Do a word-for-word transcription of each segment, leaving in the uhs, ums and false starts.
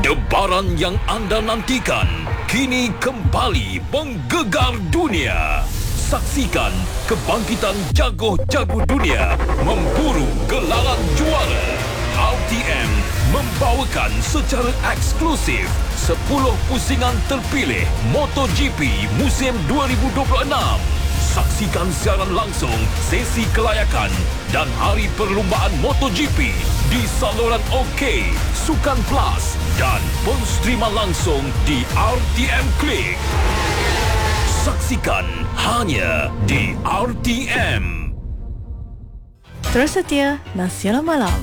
Debaran yang anda nantikan kini kembali menggegar dunia. Saksikan kebangkitan jago-jago dunia memburu gelaran juara. R T M membawakan secara eksklusif sepuluh pusingan terpilih MotoGP musim dua ribu dua puluh enam. Saksikan siaran langsung sesi kelayakan dan hari perlumbaan MotoGP di saluran OK, Sukan Plus dan penstriman langsung di R T M Klik. Saksikan hanya di R T M. Terus setia Nasional Malam.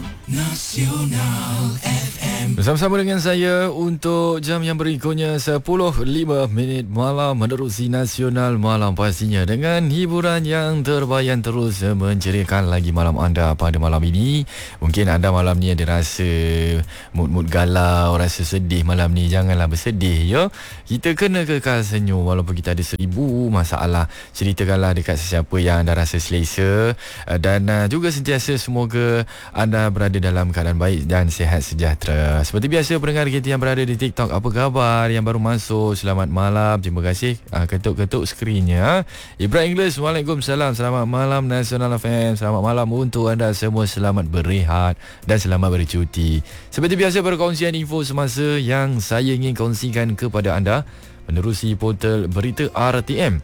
Nasional F M. Bersama-sama dengan saya untuk jam yang berikutnya sepuluh lima minit malam menerusi Nasional Malam, pastinya dengan hiburan yang terbaik yang terus menceriakan lagi malam anda pada malam ini. Mungkin anda malam ni ada rasa mood-mood galau, rasa sedih malam ni. Janganlah bersedih ya. Kita kena kekal senyum walaupun kita ada seribu masalah. Ceritakanlah dekat sesiapa yang anda rasa selesa, dan juga sentiasa semoga anda berada dalam keadaan baik dan sihat sejahtera. Seperti biasa, pendengar kita yang berada di TikTok, apa khabar? Yang baru masuk, selamat malam. Terima kasih. Uh, ketuk-ketuk skrinnya. Ibrahim Inglis, Waalaikumsalam. Selamat malam Nasional F M. Selamat malam untuk anda semua. Selamat berehat dan selamat bercuti. Seperti biasa, perkongsian info semasa yang saya ingin kongsikan kepada anda menerusi portal berita R T M,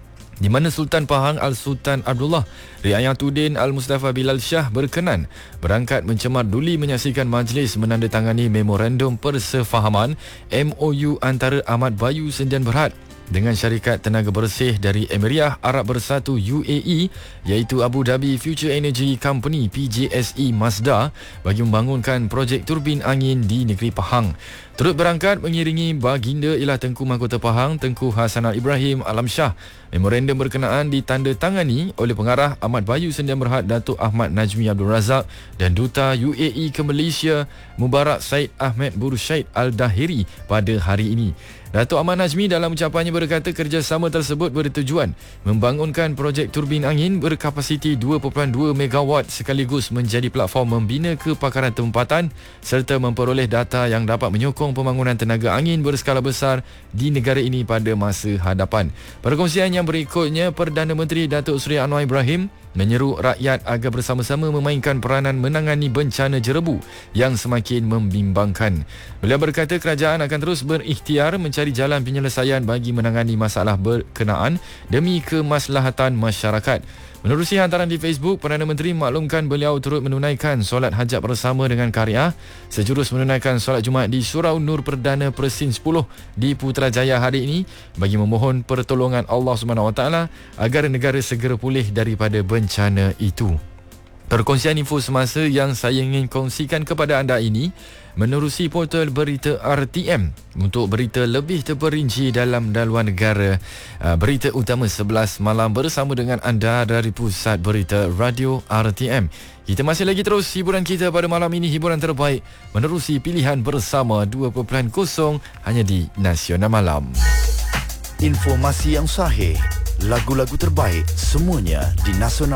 di mana Sultan Pahang Al-Sultan Abdullah Riayatuddin Al-Mustafa Bilal Shah berkenan berangkat mencemar duli menyaksikan majlis menandatangani Memorandum Persefahaman M O U antara Ahmad Bayu Sdn Bhd dengan syarikat tenaga bersih dari Emiriah Arab Bersatu U A E, iaitu Abu Dhabi Future Energy Company P J S E Masdar, bagi membangunkan projek turbin angin di negeri Pahang. Turut berangkat mengiringi baginda ialah Tengku Mahkota Pahang Tengku Hasanal Ibrahim Alam Shah. Memorandum berkenaan ditandatangani oleh pengarah Ahmad Bayu Sdn Bhd Datuk Ahmad Najmi Abdul Razak dan Duta U A E ke Malaysia Mubarak Said Ahmed Bursyid Al-Dahiri pada hari ini. Datuk Ahmad Najmi dalam ucapannya berkata kerjasama tersebut bertujuan membangunkan projek turbin angin berkapasiti dua perpuluhan dua megawatt sekaligus menjadi platform membina kepakaran tempatan serta memperoleh data yang dapat menyokong pembangunan tenaga angin berskala besar di negara ini pada masa hadapan. Perkongsian yang berikutnya, Perdana Menteri Datuk Seri Anwar Ibrahim menyeru rakyat agar bersama-sama memainkan peranan menangani bencana jerebu yang semakin membimbangkan. Beliau berkata kerajaan akan terus berikhtiar mencari jalan penyelesaian bagi menangani masalah berkenaan demi kemaslahatan masyarakat. Menerusi hantaran di Facebook, Perdana Menteri maklumkan beliau turut menunaikan solat hajat bersama dengan Kariah sejurus menunaikan solat Jumaat di Surau Nur Perdana Persin sepuluh di Putrajaya hari ini bagi memohon pertolongan Allah Subhanahu Wa Taala agar negara segera pulih daripada bencana itu. Perkongsian info semasa yang saya ingin kongsikan kepada anda ini menerusi portal berita R T M. Untuk berita lebih terperinci dalam daluan negara, berita utama sebelas malam bersama dengan anda dari Pusat Berita Radio R T M. Kita masih lagi terus hiburan kita pada malam ini, hiburan terbaik menerusi pilihan bersama dua titik kosong hanya di Nasional Malam. Informasi yang sahih, lagu-lagu terbaik, semuanya di Nasional